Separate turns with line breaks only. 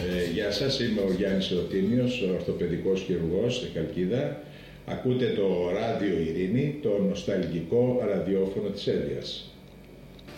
Γεια σας, είμαι ο Γιάννης Ερωτήμιος, ορθοπαιδικός χειρουργός στη Χαλκίδα. Ακούτε το Ράδιο Ειρήνη, το νοσταλγικό ραδιόφωνο της Εύβοιας.